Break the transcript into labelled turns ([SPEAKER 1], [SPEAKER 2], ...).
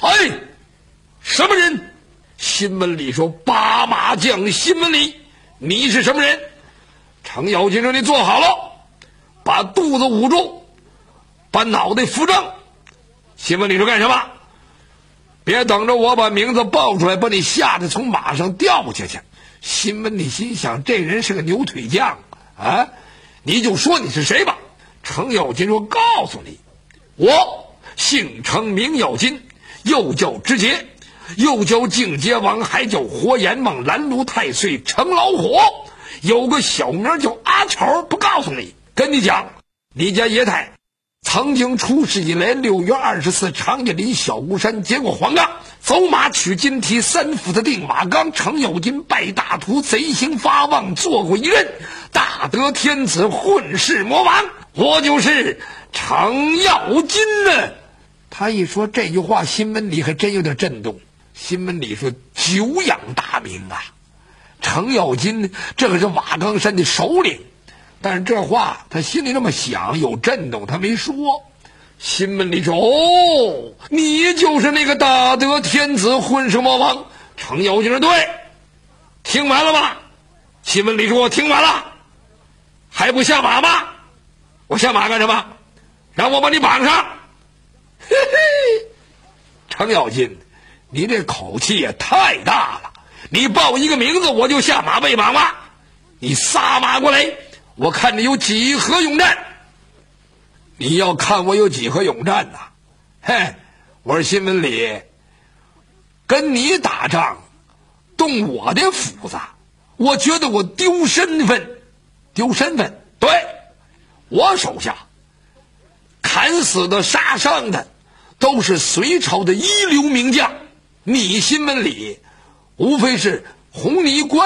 [SPEAKER 1] 哎，什么人？新闻里说八马将新闻里，你是什么人？程咬金说：“你坐好了，把肚子捂住，把脑袋扶正。”新闻里说：“干什么？别等着我把名字报出来，把你吓得从马上掉下去。”新闻里心想：这人是个牛腿将啊！你就说你是谁吧。程咬金说：“告诉你，我姓程，名咬金，又叫知节，又叫靖节王，还叫活阎王、拦路太岁、程老虎，有个小名叫阿丑。不告诉你，跟你讲，你家爷太曾经出世以来6月24长叶林小巫山结过黄冈，走马取金蹄，3斧子定马缸，程咬金拜大徒，贼心发旺，做过一任大德天子，混世魔王，我就是程咬金呢。”他一说这句话，新闻里还真有点震动。新闻里说久仰大名啊，程咬金这可是瓦岗山的首领。但是这话他心里这么想，有震动，他没说。新闻里说：“哦，你就是那个大德天子，混世魔王。”程咬金说：“对。”听完了吧？新闻里说：“我听完了，还不下马吗？我下马干什么？让我把你绑上。”嘿嘿，程咬金，你这口气也太大了！你报一个名字我就下马被绑吗？你撒马过来，我看你有几何勇战。你要看我有几何勇战呐？嘿，我说新闻里跟你打仗动我的斧子，我觉得我丢身份。丢身份？对，我手下砍死的杀伤的都是隋朝的一流名将，你新闻里无非是红泥关